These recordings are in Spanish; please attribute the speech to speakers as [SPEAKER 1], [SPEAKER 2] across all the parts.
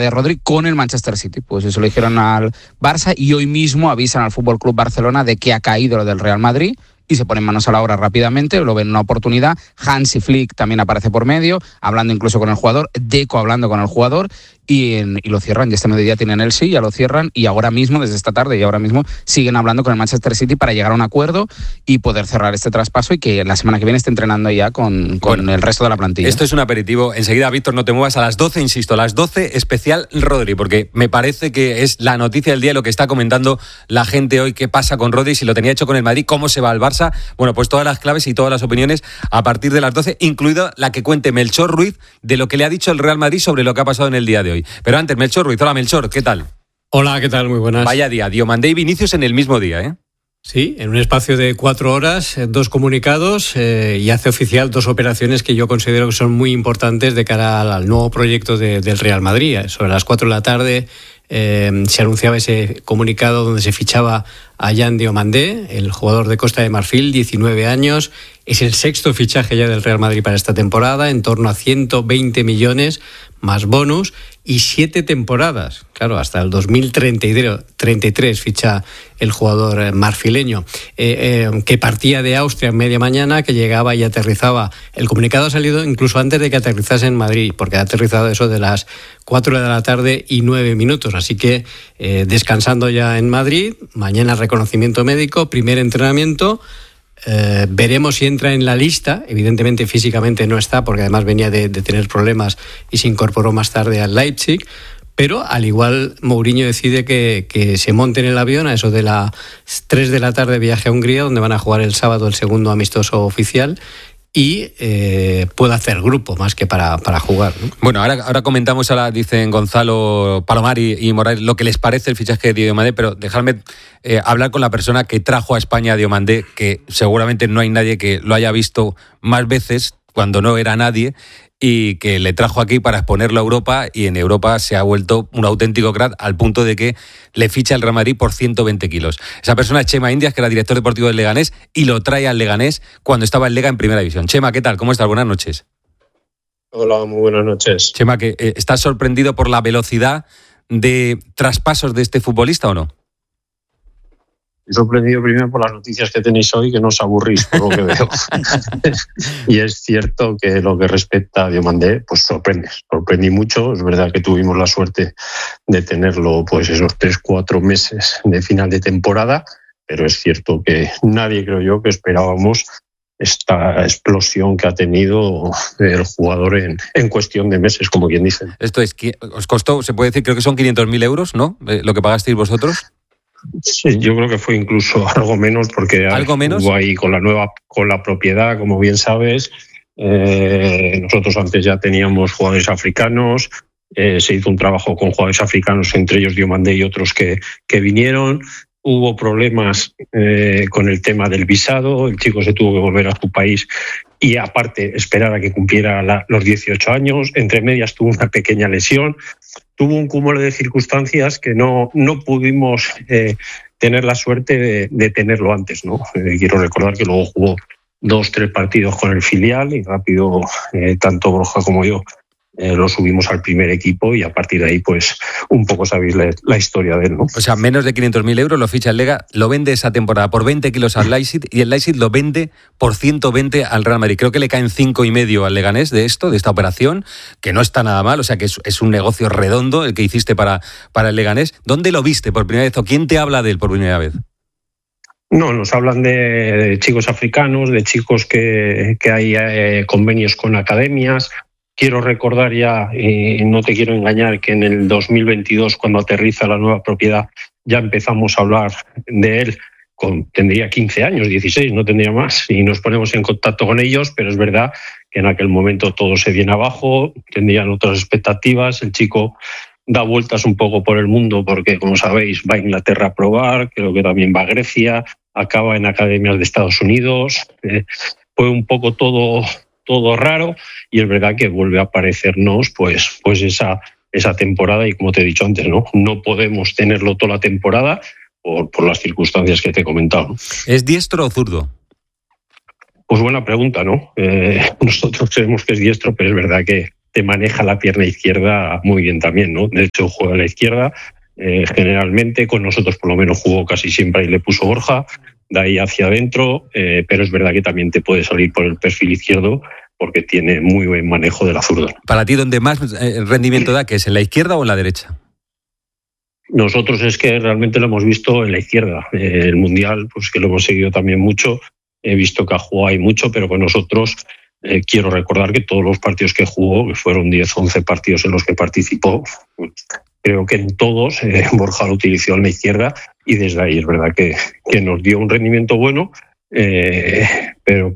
[SPEAKER 1] de Rodri con el Manchester City. Pues eso lo dijeron al Barça y hoy mismo avisan al FC Barcelona de que ha caído lo del Real Madrid y se ponen manos a la obra rápidamente, lo ven una oportunidad. Hansi Flick también aparece por medio, hablando incluso con el jugador, Deco hablando con el jugador y lo cierran. Y este mediodía tienen el sí, ya lo cierran y ahora mismo, desde esta tarde y ahora mismo, siguen hablando con el Manchester City para llegar a un acuerdo y poder cerrar este traspaso y que la semana que viene esté entrenando ya con el resto de la plantilla.
[SPEAKER 2] Esto es un aperitivo. Enseguida, Víctor, no te muevas. A las 12, insisto, a las 12 especial Rodri, porque me parece que es la noticia del día, lo que está comentando la gente hoy, qué pasa con Rodri, si lo tenía hecho con el Madrid, cómo se va al Barça. Bueno, pues todas las claves y todas las opiniones a partir de las 12, incluida la que cuente Melchor Ruiz de lo que le ha dicho el Real Madrid sobre lo que ha pasado en el día de hoy. Pero antes, Melchor Ruiz. Hola, Melchor, ¿qué tal?
[SPEAKER 3] Hola, ¿qué tal? Muy buenas.
[SPEAKER 2] Vaya día, Diomandé y Vinicius en el mismo día, ¿eh?
[SPEAKER 3] Sí, en un espacio de 4 horas, 2 comunicados y hace oficial 2 operaciones que yo considero que son muy importantes de cara al nuevo proyecto del Real Madrid. Sobre las 4 de la tarde se anunciaba ese comunicado donde se fichaba a Yan Diomandé, el jugador de Costa de Marfil, 19 años. Es el 6º fichaje ya del Real Madrid para esta temporada, en torno a 120 millones más bonus y 7 temporadas. Claro, hasta el 2033 ficha el jugador marfileño, que partía de Austria en media mañana, que llegaba y aterrizaba. El comunicado ha salido incluso antes de que aterrizase en Madrid, porque ha aterrizado eso de las 4 de la tarde y 9 minutos. Así que descansando ya en Madrid, mañana reconocimiento médico, primer entrenamiento. Veremos si entra en la lista. Evidentemente físicamente no está, porque además venía de tener problemas y se incorporó más tarde al Leipzig, pero al igual Mourinho decide que se monte en el avión a eso de las 3 de la tarde, viaje a Hungría, donde van a jugar el sábado el segundo amistoso oficial, y puede hacer grupo más que para jugar, ¿no?
[SPEAKER 2] Bueno, ahora comentamos, dicen Gonzalo, Palomar y Morales, lo que les parece el fichaje de Diomandé, pero dejadme hablar con la persona que trajo a España a Diomandé, que seguramente no hay nadie que lo haya visto más veces cuando no era nadie, y que le trajo aquí para exponerlo a Europa, y en Europa se ha vuelto un auténtico crack al punto de que le ficha el Real Madrid por 120 kilos. Esa persona es Chema Indias, que era director deportivo del Leganés, y lo trae al Leganés cuando estaba en Lega en Primera División. Chema, ¿qué tal? ¿Cómo estás? Buenas noches.
[SPEAKER 4] Hola, muy buenas noches.
[SPEAKER 2] Chema, ¿estás sorprendido por la velocidad de traspasos de este futbolista o no?
[SPEAKER 4] Estoy sorprendido primero por las noticias que tenéis hoy, que no os aburrís por lo que veo. Y es cierto que lo que respecta a Diomandé, pues sorprendí mucho. Es verdad que tuvimos la suerte de tenerlo pues esos 3-4 meses de final de temporada, pero es cierto que nadie, creo yo, que esperábamos esta explosión que ha tenido el jugador en cuestión de meses, como quien dice.
[SPEAKER 2] Esto es, os costó, se puede decir, creo que son 500.000 euros, ¿no? Lo que pagasteis vosotros.
[SPEAKER 4] Sí, yo creo que fue incluso algo menos, porque
[SPEAKER 2] ¿Algo menos?
[SPEAKER 4] Hubo ahí con la propiedad, como bien sabes. Nosotros antes ya teníamos jugadores africanos, se hizo un trabajo con jugadores africanos, entre ellos Diomandé y otros que vinieron. Hubo problemas con el tema del visado, el chico se tuvo que volver a su país y aparte esperar a que cumpliera los 18 años. Entre medias tuvo una pequeña lesión. Tuvo un cúmulo de circunstancias que no pudimos tener la suerte de tenerlo antes, ¿no? Quiero recordar que luego jugó 2-3 partidos con el filial y rápido, tanto Borja como yo, lo subimos al primer equipo y a partir de ahí, pues, un poco sabéis la historia de él, ¿no?
[SPEAKER 2] O sea, menos de 500.000 euros lo ficha el Lega, lo vende esa temporada por 20 kilos al Leipzig y el Leipzig lo vende por 120 al Real Madrid. Creo que le caen 5,5 al Leganés de esta operación, que no está nada mal, o sea que es un negocio redondo el que hiciste para el Leganés. ¿Dónde lo viste por primera vez o quién te habla de él por primera vez?
[SPEAKER 4] No, nos hablan de chicos africanos, de chicos que hay convenios con academias. Quiero recordar ya, y no te quiero engañar, que en el 2022, cuando aterriza la nueva propiedad, ya empezamos a hablar de él. Tendría 15 años, 16, no tendría más, y nos ponemos en contacto con ellos, pero es verdad que en aquel momento todo se viene abajo, tendrían otras expectativas. El chico da vueltas un poco por el mundo porque, como sabéis, va a Inglaterra a probar, creo que también va a Grecia, acaba en academias de Estados Unidos. Fue un poco todo raro y es verdad que vuelve a aparecernos pues esa temporada y, como te he dicho antes, no podemos tenerlo toda la temporada por las circunstancias que te he comentado.
[SPEAKER 2] ¿Es diestro o zurdo?
[SPEAKER 4] Pues buena pregunta, ¿no? Nosotros creemos que es diestro, pero es verdad que te maneja la pierna izquierda muy bien también, ¿no? De hecho, juega a la izquierda, generalmente, con nosotros por lo menos jugó casi siempre y le puso Borja, de ahí hacia adentro, pero es verdad que también te puede salir por el perfil izquierdo porque tiene muy buen manejo de la zurda.
[SPEAKER 2] Para ti, ¿dónde más rendimiento da? ¿Que es en la izquierda o en la derecha?
[SPEAKER 4] Nosotros es que realmente lo hemos visto en la izquierda. El Mundial, pues que lo hemos seguido también mucho, he visto que ha jugado ahí mucho, pero con nosotros quiero recordar que todos los partidos que jugó, que fueron 10 o 11 partidos en los que participó, creo que en todos Borja lo utilizó en la izquierda y desde ahí es verdad que nos dio un rendimiento bueno, pero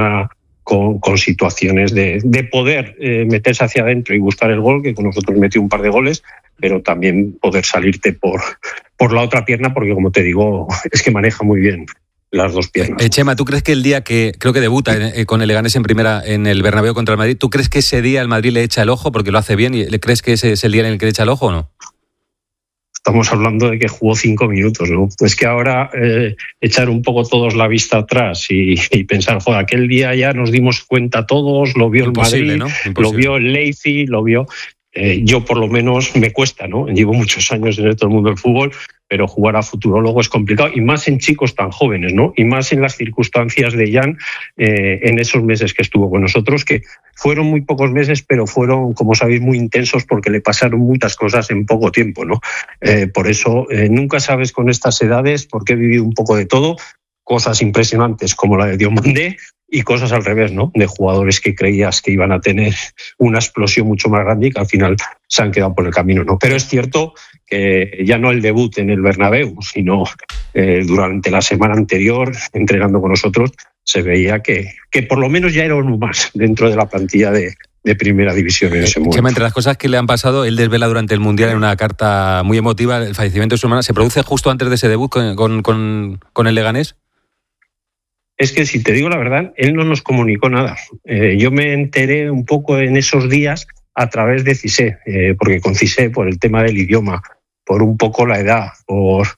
[SPEAKER 4] con situaciones de poder meterse hacia adentro y buscar el gol, que con nosotros metió un par de goles, pero también poder salirte por la otra pierna, porque como te digo, es que maneja muy bien las dos piernas.
[SPEAKER 2] Chema, ¿tú crees que el día que creo que debuta con el Leganés en primera en el Bernabéu contra el Madrid, ¿tú crees que ese día el Madrid le echa el ojo porque lo hace bien y le crees que ese es el día en el que le echa el ojo o no?
[SPEAKER 4] Estamos hablando de que jugó 5 minutos, ¿no? Pues que ahora echar un poco todos la vista atrás y pensar, joder, aquel día ya nos dimos cuenta todos, lo vio el Madrid, ¿no? Lo vio el Leipzig, lo vio... yo por lo menos me cuesta, ¿no? Llevo muchos años en todo el mundo del fútbol, pero jugar a futurólogo es complicado, y más en chicos tan jóvenes, ¿no? Y más en las circunstancias de Jan en esos meses que estuvo con nosotros, que fueron muy pocos meses, pero fueron, como sabéis, muy intensos porque le pasaron muchas cosas en poco tiempo, ¿no? Por eso nunca sabes con estas edades, porque he vivido un poco de todo, cosas impresionantes como la de Diomandé, y cosas al revés, ¿no? De jugadores que creías que iban a tener una explosión mucho más grande y que al final se han quedado por el camino, ¿no? Pero es cierto que ya no el debut en el Bernabéu, sino durante la semana anterior, entrenando con nosotros, se veía que por lo menos ya era uno más dentro de la plantilla de primera división en ese momento.
[SPEAKER 2] Chema, entre las cosas que le han pasado, él desvela durante el Mundial en una carta muy emotiva el fallecimiento de su hermana. ¿Se produce justo antes de ese debut con el Leganés?
[SPEAKER 4] Es que, si te digo la verdad, él no nos comunicó nada. Yo me enteré un poco en esos días a través de Cissé, porque con Cissé, por el tema del idioma, por un poco la edad, por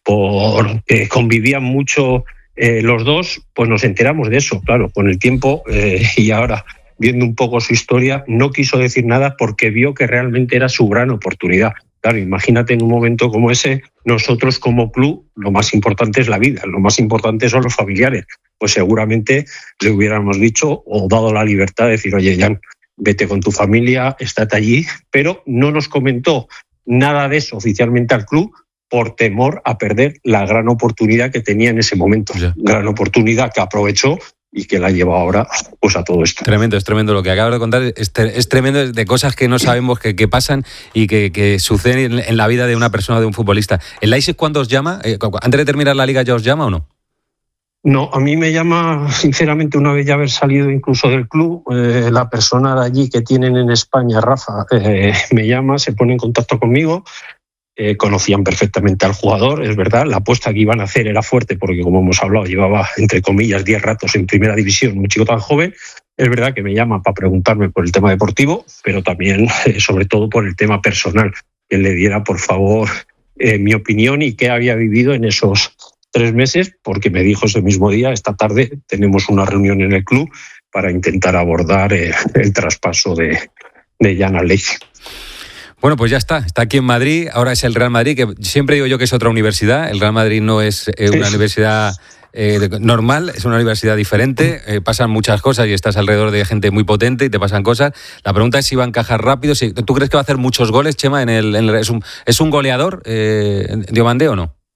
[SPEAKER 4] que convivían mucho los dos, pues nos enteramos de eso, claro, con el tiempo, y ahora, viendo un poco su historia, no quiso decir nada porque vio que realmente era su gran oportunidad. Claro, imagínate en un momento como ese, nosotros como club, lo más importante es la vida, lo más importante son los familiares. Pues seguramente le hubiéramos dicho o dado la libertad de decir, oye, Jan, vete con tu familia, estate allí, pero no nos comentó nada de eso oficialmente al club por temor a perder la gran oportunidad que tenía en ese momento. Ya. Gran oportunidad que aprovechó y que la lleva ahora pues a todo esto.
[SPEAKER 2] Tremendo, es tremendo lo que acabas de contar, es tremendo, de cosas que no sabemos que pasan y que suceden en la vida de una persona, de un futbolista. ¿El Leipzig cuándo os llama? ¿Antes de terminar la liga ya os llama o no?
[SPEAKER 4] No, a mí me llama, sinceramente, una vez ya haber salido incluso del club, la persona de allí que tienen en España, Rafa, me llama, se pone en contacto conmigo. Conocían perfectamente al jugador, es verdad, la apuesta que iban a hacer era fuerte porque, como hemos hablado, llevaba, entre comillas, 10 ratos en primera división, un chico tan joven. Es verdad que me llaman para preguntarme por el tema deportivo, pero también, sobre todo, por el tema personal, que le diera, por favor, mi opinión y qué había vivido en esos 3 meses, porque me dijo ese mismo día, esta tarde tenemos una reunión en el club para intentar abordar el traspaso de Jan al Leipzig.
[SPEAKER 2] Bueno, pues ya está aquí en Madrid, ahora es el Real Madrid, que siempre digo yo que es otra universidad, el Real Madrid no es una universidad normal, es una universidad diferente, pasan muchas cosas y estás alrededor de gente muy potente y te pasan cosas. La pregunta es si va a encajar rápido, ¿tú crees que va a hacer muchos goles, Chema? ¿Es un goleador, Diomandé, o no?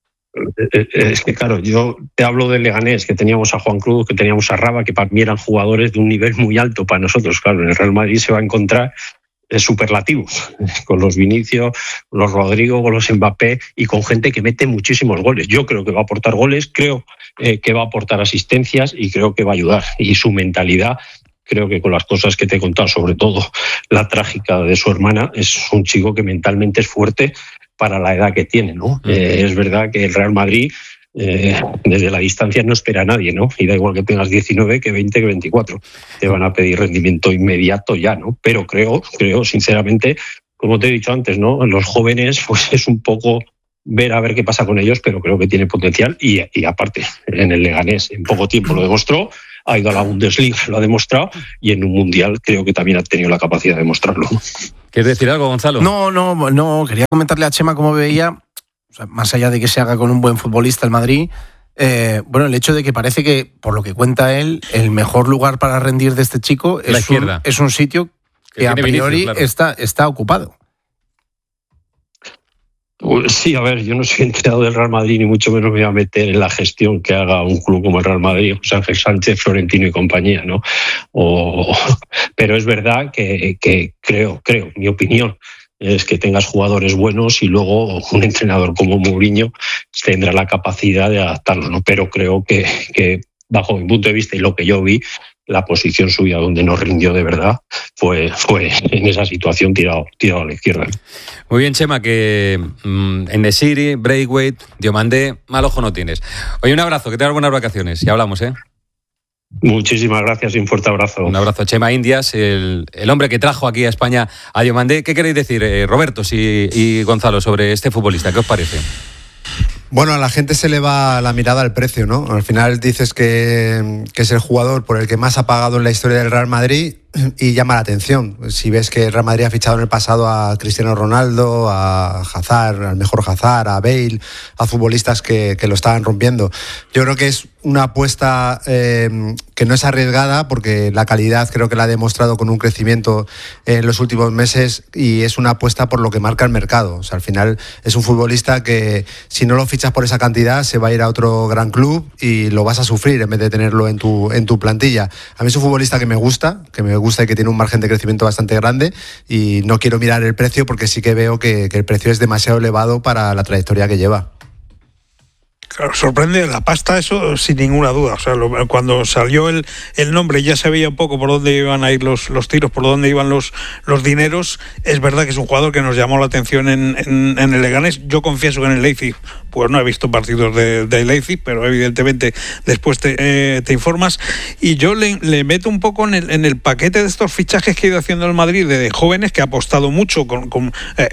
[SPEAKER 4] Es que claro, yo te hablo del Leganés, que teníamos a Juan Cruz, que teníamos a Raba, que para mí eran jugadores de un nivel muy alto para nosotros. Claro, en el Real Madrid se va a encontrar superlativos, con los Vinicius, los Rodrigo, con los Mbappé y con gente que mete muchísimos goles. Yo creo que va a aportar goles, creo que va a aportar asistencias y creo que va a ayudar. Y su mentalidad, creo que con las cosas que te he contado, sobre todo la trágica de su hermana, es un chico que mentalmente es fuerte para la edad que tiene, ¿no? Es verdad que el Real Madrid desde la distancia no espera a nadie, ¿no? Y da igual que tengas 19, que 20, que 24. Te van a pedir rendimiento inmediato ya, ¿no? Pero creo sinceramente, como te he dicho antes, ¿no? Los jóvenes, pues es un poco ver a ver qué pasa con ellos, pero creo que tiene potencial y aparte, en el Leganés en poco tiempo lo demostró, ha ido a la Bundesliga, lo ha demostrado, y en un Mundial creo que también ha tenido la capacidad de demostrarlo.
[SPEAKER 2] ¿Quieres decir algo, Gonzalo?
[SPEAKER 5] No, quería comentarle a Chema cómo veía, o sea, más allá de que se haga con un buen futbolista el Madrid, el hecho de que parece que, por lo que cuenta él, el mejor lugar para rendir de este chico es un sitio que a priori Vinicius, claro, está ocupado.
[SPEAKER 4] Sí, a ver, yo no soy entrenador del Real Madrid, ni mucho menos me voy a meter en la gestión que haga un club como el Real Madrid, José Ángel Sánchez, Florentino y compañía, ¿no? Pero es verdad que creo, mi opinión es que tengas jugadores buenos y luego un entrenador como Mourinho tendrá la capacidad de adaptarlo, ¿no? Pero creo que bajo mi punto de vista y lo que yo vi, la posición suya donde no rindió de verdad fue en esa situación tirado a la izquierda.
[SPEAKER 2] Muy bien, Chema, que en The City, Braithwaite, Diomandé, mal ojo no tienes. Oye, un abrazo, que tengas buenas vacaciones y hablamos, ¿eh?
[SPEAKER 4] Muchísimas gracias y un fuerte abrazo.
[SPEAKER 2] Un abrazo, Chema Indias, el hombre que trajo aquí a España a Diomandé. ¿Qué queréis decir, Roberto y Gonzalo, sobre este futbolista? ¿Qué os parece?
[SPEAKER 6] Bueno, a la gente se le va la mirada al precio, ¿no? Al final dices que es el jugador por el que más ha pagado en la historia del Real Madrid y llama la atención. Si ves que el Real Madrid ha fichado en el pasado a Cristiano Ronaldo, a Hazard, al mejor Hazard, a Bale, a futbolistas que lo estaban rompiendo. Yo creo que es una apuesta que no es arriesgada porque la calidad creo que la ha demostrado con un crecimiento en los últimos meses y es una apuesta por lo que marca el mercado. O sea, al final es un futbolista que si no lo fichas por esa cantidad se va a ir a otro gran club y lo vas a sufrir en vez de tenerlo en tu plantilla. A mí es un futbolista que me gusta y que tiene un margen de crecimiento bastante grande y no quiero mirar el precio porque sí que veo que el precio es demasiado elevado para la trayectoria que lleva.
[SPEAKER 7] Claro, sorprende la pasta, eso sin ninguna duda. O sea, cuando salió el nombre ya se veía un poco por dónde iban a ir los tiros, por dónde iban los dineros. Es verdad que es un jugador que nos llamó la atención en el Leganés. Yo confieso que en el Leipzig pues no he visto partidos de Leipzig, pero evidentemente después te informas. Y yo le meto un poco en el paquete de estos fichajes que ha ido haciendo el Madrid de jóvenes, que ha apostado mucho con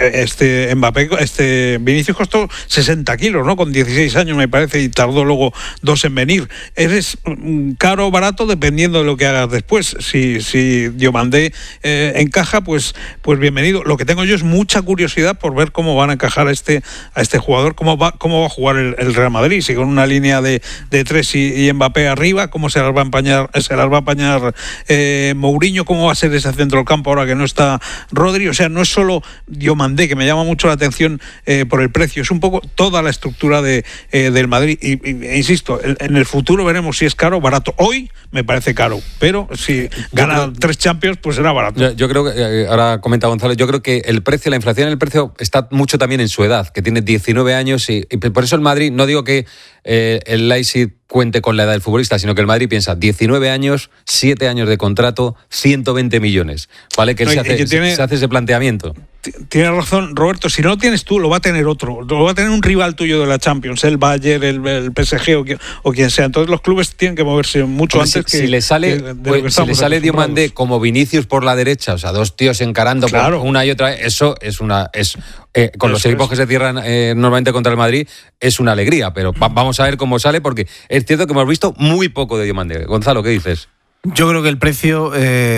[SPEAKER 7] Mbappé. Vinicius costó 60 kilos, ¿no? Con 16 años me parece, y tardó luego 2 en venir. Eres caro o barato dependiendo de lo que hagas después. Si Diomandé encaja, pues bienvenido. Lo que tengo yo es mucha curiosidad por ver cómo van a encajar a este jugador, cómo va a jugar el Real Madrid, si con una línea de 3 y Mbappé arriba, cómo se las va a apañar Mourinho, cómo va a ser ese centro del campo ahora que no está Rodri. O sea, no es solo Diomandé, que me llama mucho la atención por el precio, es un poco toda la estructura del Madrid. E insisto, en el futuro veremos si es caro o barato. Hoy me parece caro, pero si gana 3 Champions, pues será barato.
[SPEAKER 2] Yo creo que, ahora comenta Gonzalo, yo creo que el precio, la inflación en el precio está mucho también en su edad, que tiene 19 años y por eso el Madrid, no digo que el Leipzig cuente con la edad del futbolista, sino que el Madrid piensa 19 años, 7 años de contrato, 120 millones, ¿vale? Que se hace ese planteamiento.
[SPEAKER 7] Tienes razón, Roberto, si no lo tienes tú, lo va a tener otro, lo va a tener un rival tuyo de la Champions, el Bayern, el PSG o quien sea. Entonces los clubes tienen que moverse mucho antes que...
[SPEAKER 2] Si le sale Diomandé como Vinicius por la derecha, o sea, 2 tíos encarando por una y otra, eso es con los equipos que se cierran normalmente contra el Madrid, es una alegría, pero vamos a ver cómo sale, porque es cierto que hemos visto muy poco de Diomandé. Gonzalo, ¿qué dices?
[SPEAKER 5] Yo creo que el precio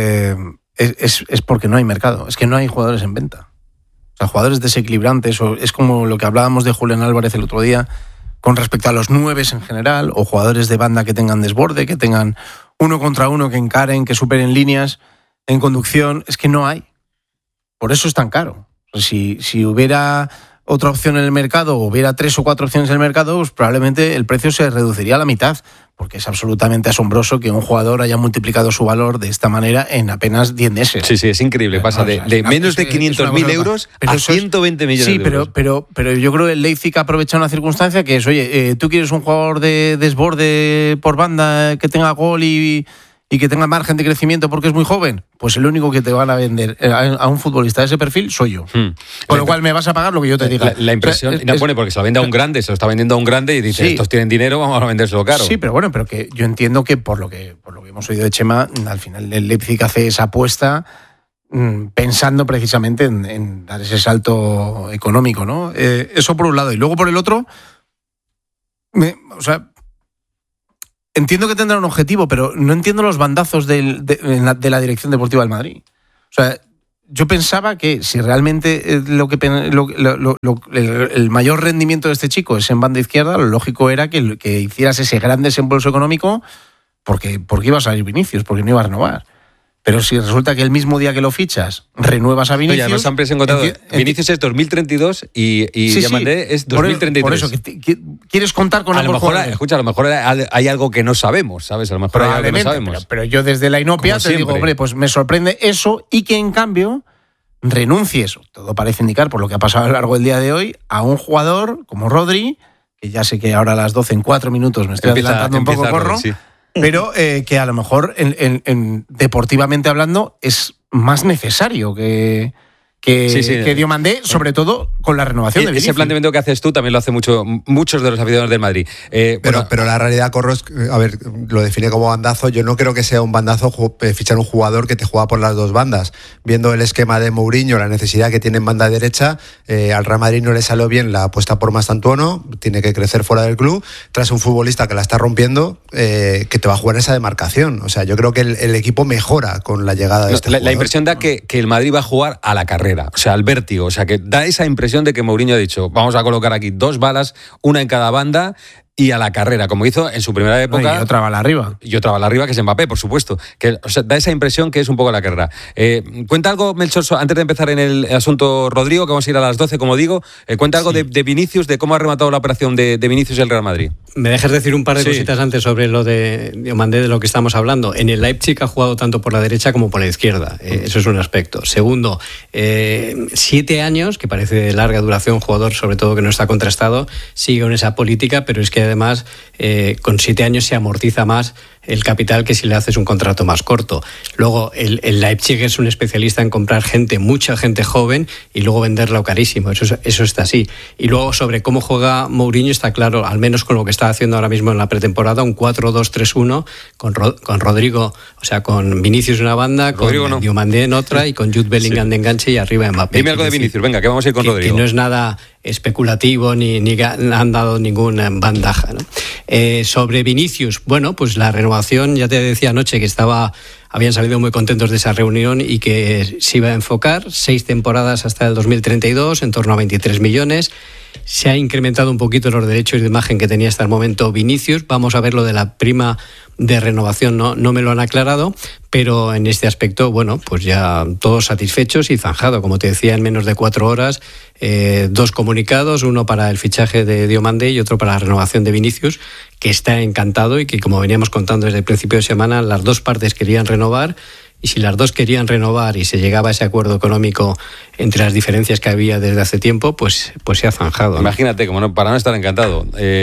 [SPEAKER 5] es porque no hay mercado, es que no hay jugadores en venta. O sea, jugadores desequilibrantes, o es como lo que hablábamos de Julián Álvarez el otro día, con respecto a los 9 en general, o jugadores de banda que tengan desborde, que tengan 1 contra 1, que encaren, que superen líneas en conducción, es que no hay. Por eso es tan caro. Si hubiera otra opción en el mercado, o hubiera 3 o 4 opciones en el mercado, pues probablemente el precio se reduciría a la mitad, porque es absolutamente asombroso que un jugador haya multiplicado su valor de esta manera en apenas 10 meses.
[SPEAKER 2] Sí, es increíble. Pasa de menos de 500.000 euros a 120 millones de euros.
[SPEAKER 5] Sí, pero yo creo que el Leipzig ha aprovechado una circunstancia que es, oye, tú quieres un jugador de desborde por banda que tenga gol y que tenga margen de crecimiento porque es muy joven, pues el único que te van a vender a un futbolista de ese perfil soy yo. Con lo cual me vas a pagar lo que yo te diga.
[SPEAKER 2] La impresión, porque se lo vende a un grande, se lo está vendiendo a un grande y dice, estos tienen dinero, vamos a vendérselo caro.
[SPEAKER 5] Sí, pero bueno, pero que yo entiendo que por lo que hemos oído de Chema, al final el Leipzig hace esa apuesta pensando precisamente en dar ese salto económico, ¿no? Eso por un lado. Y luego por el otro, entiendo que tendrá un objetivo, pero no entiendo los bandazos de la dirección deportiva del Madrid. O sea, yo pensaba que si realmente el mayor rendimiento de este chico es en banda izquierda, lo lógico era que hicieras ese gran desembolso económico porque iba a salir Vinicius, porque no iba a renovar. Pero si resulta que el mismo día que lo fichas, renuevas a Vinicius...
[SPEAKER 2] Oye, además han encontrado, Vinicius es 2032 y Diomandé es 2033.
[SPEAKER 5] Por eso, ¿quieres contar con ambos jugadores?
[SPEAKER 2] Escucha, a lo mejor hay algo que no sabemos, ¿sabes? A lo mejor hay algo que no sabemos.
[SPEAKER 5] Pero yo desde la inopia te digo, hombre, pues me sorprende eso y que en cambio renuncies, todo parece indicar por lo que ha pasado a lo largo del día de hoy, a un jugador como Rodri, que ya sé que ahora a las 12 en 4 minutos me estoy adelantando un poco, corro... Sí. Pero que a lo mejor deportivamente hablando es más necesario que Diomandé, sobre todo con la renovación de Vinicius.
[SPEAKER 2] Ese planteamiento que haces tú también lo hacen muchos de los aficionados del Madrid.
[SPEAKER 6] Pero la realidad, Corros, a ver, lo define como bandazo. Yo no creo que sea un bandazo fichar un jugador que te juega por las dos bandas. Viendo el esquema de Mourinho, la necesidad que tiene en banda derecha, al Real Madrid no le salió bien la apuesta por Mastantuono, tiene que crecer fuera del club, tras un futbolista que la está rompiendo, que te va a jugar esa demarcación. O sea, yo creo que el equipo mejora con la llegada de este jugador.
[SPEAKER 2] La impresión da que el Madrid va a jugar a la carrera. O sea, al vértigo. O sea, que da esa impresión de que Mourinho ha dicho, vamos a colocar aquí 2 balas, una en cada banda y a la carrera, como hizo en su primera época.
[SPEAKER 5] Y otra bala arriba.
[SPEAKER 2] Y otra bala arriba, que es Mbappé, por supuesto. O sea, da esa impresión que es un poco la carrera. Cuenta algo, Melchor, antes de empezar en el asunto Rodrigo, que vamos a ir a las 12, como digo. Cuenta algo de Vinicius, de cómo ha rematado la operación de Vinicius el Real Madrid.
[SPEAKER 3] ¿Me dejas decir un par de cositas antes sobre lo de Diomandé, de lo que estamos hablando? En el Leipzig ha jugado tanto por la derecha como por la izquierda. Eso es un aspecto. Segundo, 7 años, que parece de larga duración, jugador sobre todo que no está contrastado, sigue con esa política, pero es que además con 7 años se amortiza más el capital que si le haces un contrato más corto. Luego, el Leipzig es un especialista en comprar mucha gente joven y luego venderla carísimo. Eso está así. Y luego, sobre cómo juega Mourinho, está claro, al menos con lo que está haciendo ahora mismo en la pretemporada, un 4-2-3-1 con Rodrigo, o sea, con Vinicius en una banda, Rodrigo con Diomandé en otra y con Jude Bellingham de enganche y arriba Mbappé.
[SPEAKER 2] Dime algo de Vinicius, venga, que vamos a ir con Rodrigo.
[SPEAKER 3] Que no es nada especulativo ni han dado ninguna bandaja, ¿no? Sobre Vinicius, bueno, pues la renovación, ya te decía anoche que habían salido muy contentos de esa reunión y que se iba a enfocar 6 temporadas hasta el 2032, en torno a 23 millones. Se ha incrementado un poquito los derechos de imagen que tenía hasta el momento Vinicius. Vamos a ver lo de la prima de renovación, no me lo han aclarado, pero en este aspecto, bueno, pues ya todos satisfechos y zanjado, como te decía, en menos de 4 horas, 2 comunicados, uno para el fichaje de Diomandé y otro para la renovación de Vinicius, que está encantado y que, como veníamos contando desde el principio de semana, las 2 partes querían renovar. Y si las 2 querían renovar y se llegaba a ese acuerdo económico entre las diferencias que había desde hace tiempo, pues se ha zanjado, ¿no?
[SPEAKER 2] Imagínate, para no estar encantado,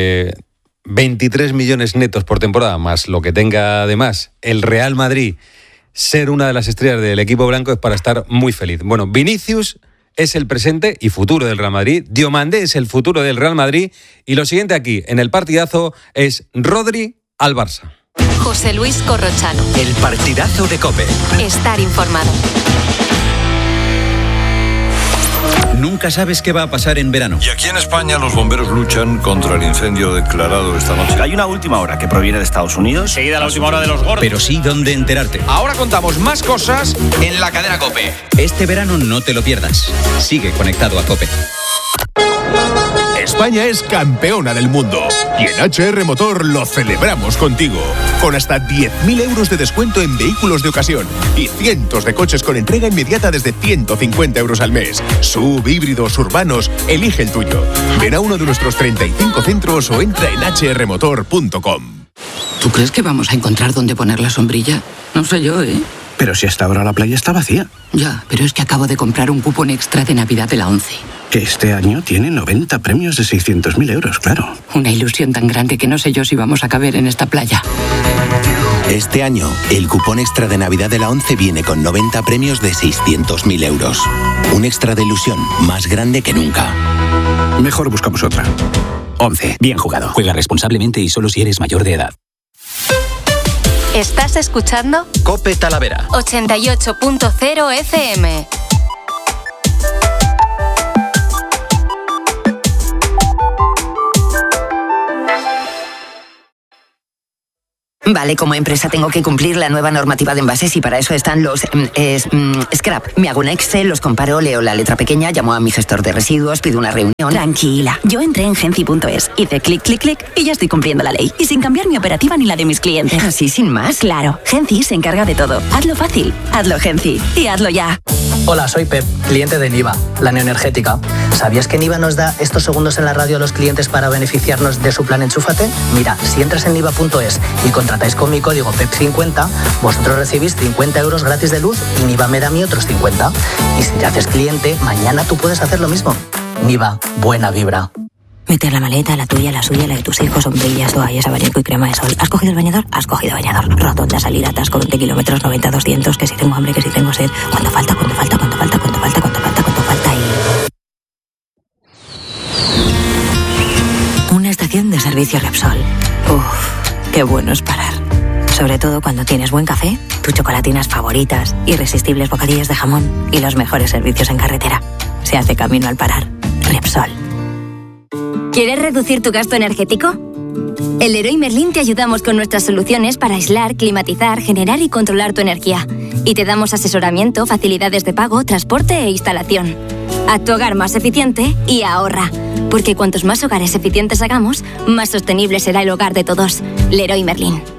[SPEAKER 2] 23 millones netos por temporada, más lo que tenga además el Real Madrid, ser una de las estrellas del equipo blanco es para estar muy feliz. Bueno, Vinicius es el presente y futuro del Real Madrid, Diomandé es el futuro del Real Madrid y lo siguiente aquí, en el partidazo, es Rodri al Barça.
[SPEAKER 8] José Luis Corrochano.
[SPEAKER 9] El partidazo de COPE.
[SPEAKER 8] Estar informado.
[SPEAKER 9] Nunca sabes qué va a pasar en verano.
[SPEAKER 10] Y aquí en España los bomberos luchan contra el incendio declarado esta noche.
[SPEAKER 11] Hay una última hora que proviene de Estados Unidos.
[SPEAKER 9] Seguida la última hora de los gordos. Pero sí dónde enterarte.
[SPEAKER 12] Ahora contamos más cosas en la cadena COPE.
[SPEAKER 9] Este verano no te lo pierdas. Sigue conectado a COPE.
[SPEAKER 13] España es campeona del mundo y en HR Motor lo celebramos contigo, con hasta 10.000 euros de descuento en vehículos de ocasión y cientos de coches con entrega inmediata desde 150 euros al mes. Sub, híbridos, urbanos, elige el tuyo. Ven a uno de nuestros 35 centros o entra en hrmotor.com.
[SPEAKER 14] ¿Tú crees que vamos a encontrar dónde poner la sombrilla? No sé yo, ¿eh?
[SPEAKER 11] Pero si hasta ahora la playa está vacía.
[SPEAKER 14] Ya, pero es que acabo de comprar un cupón extra de Navidad de la 11.
[SPEAKER 11] Que este año tiene 90 premios de 600.000 euros, claro.
[SPEAKER 14] Una ilusión tan grande que no sé yo si vamos a caber en esta playa.
[SPEAKER 15] Este año, el cupón extra de Navidad de la 11 viene con 90 premios de 600.000 euros. Un extra de ilusión más grande que nunca.
[SPEAKER 11] Mejor buscamos otra. 11. Bien jugado.
[SPEAKER 16] Juega responsablemente y solo si eres mayor de edad.
[SPEAKER 8] ¿Estás escuchando?
[SPEAKER 9] COPE Talavera.
[SPEAKER 8] 88.0 FM.
[SPEAKER 17] Vale, como empresa tengo que cumplir la nueva normativa de envases y para eso están los scrap. Me hago un Excel, los comparo, leo la letra pequeña, llamo a mi gestor de residuos, pido una reunión.
[SPEAKER 18] Tranquila, yo entré en Genci.es, hice clic, clic, clic y ya estoy cumpliendo la ley. Y sin cambiar mi operativa ni la de mis clientes.
[SPEAKER 17] ¿Así sin más?
[SPEAKER 18] Claro, Genci se encarga de todo. Hazlo fácil, hazlo Genci y hazlo ya.
[SPEAKER 19] Hola, soy Pep, cliente de Niva, la neoenergética. ¿Sabías que Niva nos da estos segundos en la radio a los clientes para beneficiarnos de su plan Enchúfate? Mira, si entras en Niva.es y contratáis con mi código PEP50, vosotros recibís 50 euros gratis de luz y Niva me da a mí otros 50. Y si te haces cliente, mañana tú puedes hacer lo mismo. Niva, buena vibra.
[SPEAKER 20] Meter la maleta, la tuya, la suya, la de tus hijos, sombrillas, toallas, abanico y crema de sol. ¿Has cogido el bañador? Has cogido bañador. Rotonda, salida, atasco, 20 kilómetros, 90, 200, que si tengo hambre, que si tengo sed. ¿Cuánto falta? ¿Cuánto falta? ¿Cuánto falta? ¿Cuánto falta? ¿Cuánto falta? ¿Cuánto falta? Y... una estación de servicio Repsol. Uf, qué bueno es parar. Sobre todo cuando tienes buen café, tus chocolatinas favoritas, irresistibles bocadillos de jamón y los mejores servicios en carretera. Se hace camino al parar. Repsol.
[SPEAKER 21] ¿Quieres reducir tu gasto energético? En Leroy Merlin te ayudamos con nuestras soluciones para aislar, climatizar, generar y controlar tu energía. Y te damos asesoramiento, facilidades de pago, transporte e instalación. Haz tu hogar más eficiente y ahorra. Porque cuantos más hogares eficientes hagamos, más sostenible será el hogar de todos. Leroy Merlin.